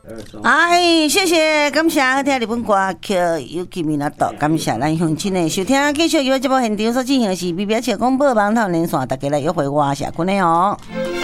哎，谢谢，感谢好听日本歌曲《尤其米纳岛》，感谢咱乡亲的收听。继续由节目现场所进行的是美表车广播网头连线，大家来约会我谢坤的哦。